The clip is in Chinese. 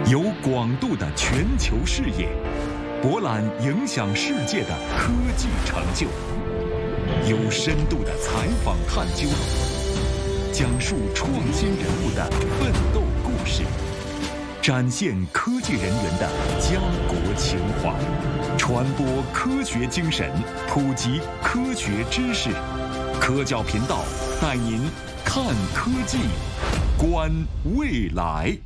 有广度的全球视野，博览影响世界的科技成就；有深度的采访探究，讲述创新人物的奋斗故事，展现科技人员的家国情怀，传播科学精神，普及科学知识。科教频道带您看科技，观未来。